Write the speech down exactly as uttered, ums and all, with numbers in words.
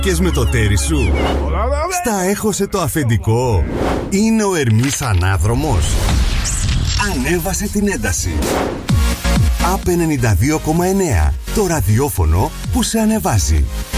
Και με το τέρι σου. Στα έχωσε το αφεντικό. Είναι ο Ερμής ανάδρομος. Ανέβασε την ένταση. Απ' ενενήντα δύο κόμμα εννέα. Το ραδιόφωνο που σε ανεβάζει.